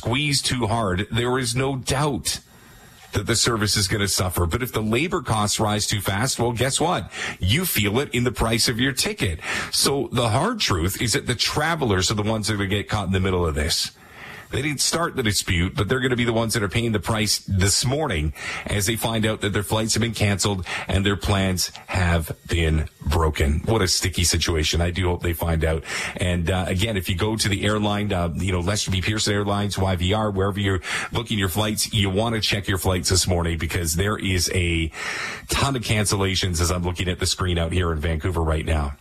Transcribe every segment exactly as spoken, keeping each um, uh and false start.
squeezed too hard, there is no doubt that the service is going to suffer. But if the labor costs rise too fast, well, guess what? You feel it in the price of your ticket. So the hard truth is that the travelers are the ones that are going to get caught in the middle of this. They didn't start the dispute, but they're going to be the ones that are paying the price this morning as they find out that their flights have been canceled and their plans have been broken. What a sticky situation. I do hope they find out. And uh, again, if you go to the airline, uh, you know, Lester B. Pearson Airlines, Y V R, wherever you're booking your flights, you want to check your flights this morning because there is a ton of cancellations as I'm looking at the screen out here in Vancouver right now.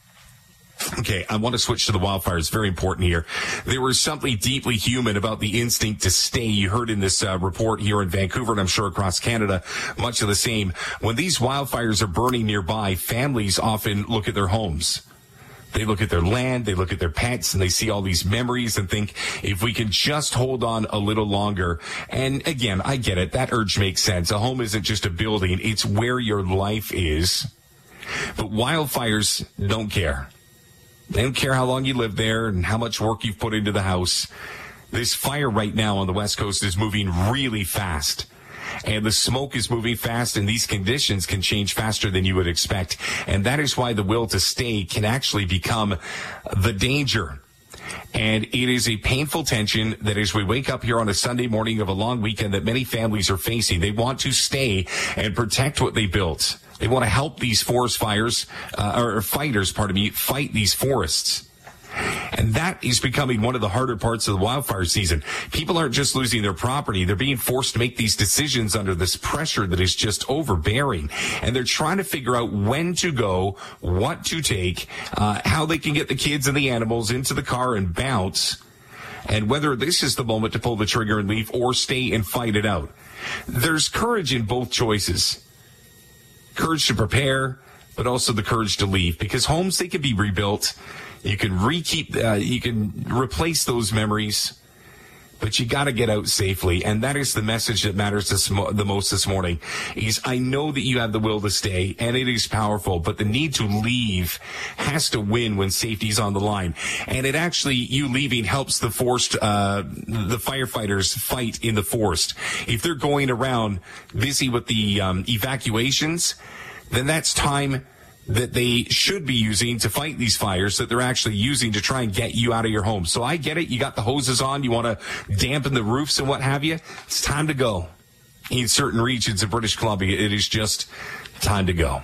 Okay, I want to switch to the wildfires. Very important here. There was something deeply human about the instinct to stay. You heard in this uh, report here in Vancouver, and I'm sure across Canada, much of the same. When these wildfires are burning nearby, families often look at their homes. They look at their land, they look at their pets, and they see all these memories and think, if we can just hold on a little longer. And again, I get it. That urge makes sense. A home isn't just a building. It's where your life is. But wildfires don't care. They don't care how long you live there and how much work you've put into the house. This fire right now on the West Coast is moving really fast. And the smoke is moving fast, and these conditions can change faster than you would expect. And that is why the will to stay can actually become the danger. And it is a painful tension that as we wake up here on a Sunday morning of a long weekend that many families are facing, they want to stay and protect what they built. They want to help these forest fires, uh, or fighters, pardon me, fight these forests. And that is becoming one of the harder parts of the wildfire season. People aren't just losing their property. They're being forced to make these decisions under this pressure that is just overbearing. And they're trying to figure out when to go, what to take, uh, how they can get the kids and the animals into the car and bounce, and whether this is the moment to pull the trigger and leave or stay and fight it out. There's courage in both choices. Courage to prepare, but also the courage to leave, because homes, they can be rebuilt. You can re-keep, uh, you can replace those memories, but you got to get out safely. And that is the message that matters this mo- the most this morning is I know that you have the will to stay and it is powerful, but the need to leave has to win when safety's on the line. And it actually, you leaving helps the forest, uh, the firefighters fight in the forest. If they're going around busy with the um, evacuations, then that's time that they should be using to fight these fires that they're actually using to try and get you out of your home. So I get it. You got the hoses on. You want to dampen the roofs and what have you. It's time to go. In certain regions of British Columbia, it is just time to go.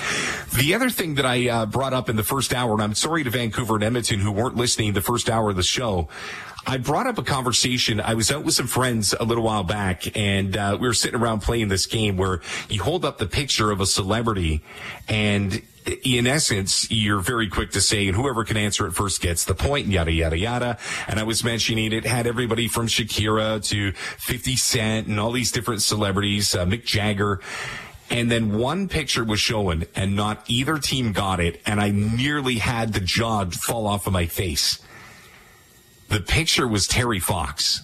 The other thing that I uh, brought up in the first hour, and I'm sorry to Vancouver and Edmonton who weren't listening the first hour of the show, I brought up a conversation. I was out with some friends a little while back, and uh, we were sitting around playing this game where you hold up the picture of a celebrity, and in essence, you're very quick to say, and whoever can answer it first gets the point, yada, yada, yada. And I was mentioning it had everybody from Shakira to fifty Cent and all these different celebrities, uh, Mick Jagger. And then one picture was shown, and not either team got it, and I nearly had the jaw fall off of my face. The picture was Terry Fox.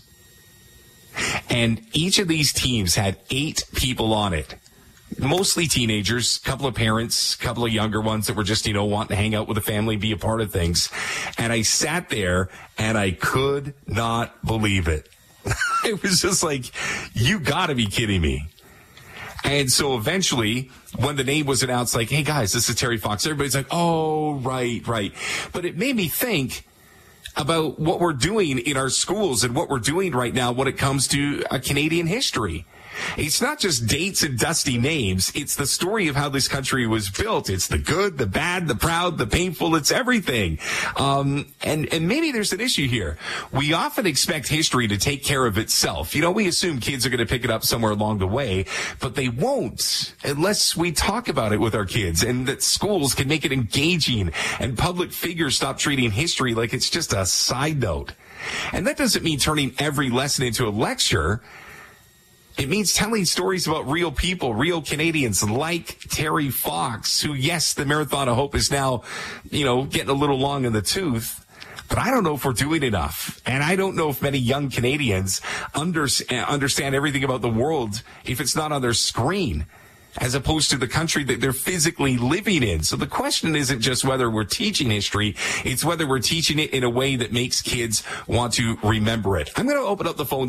And each of these teams had eight people on it. Mostly teenagers, a couple of parents, a couple of younger ones that were just, you know, wanting to hang out with the family, be a part of things. And I sat there and I could not believe it. It was just like, you gotta be kidding me. And so eventually, when the name was announced, like, hey guys, this is Terry Fox, everybody's like, oh, right, right. But it made me think about what we're doing in our schools and what we're doing right now when it comes to uh, Canadian history. It's not just dates and dusty names. It's the story of how this country was built. It's the good, the bad, the proud, the painful. It's everything. Um, and, and maybe there's an issue here. We often expect history to take care of itself. You know, we assume kids are going to pick it up somewhere along the way, but they won't unless we talk about it with our kids, and that schools can make it engaging and public figures stop treating history like it's just a side note. And that doesn't mean turning every lesson into a lecture. It means telling stories about real people, real Canadians like Terry Fox, who, yes, the Marathon of Hope is now, you know, getting a little long in the tooth. But I don't know if we're doing enough. And I don't know if many young Canadians under, understand everything about the world if it's not on their screen, as opposed to the country that they're physically living in. So the question isn't just whether we're teaching history, it's whether we're teaching it in a way that makes kids want to remember it. I'm going to open up the phone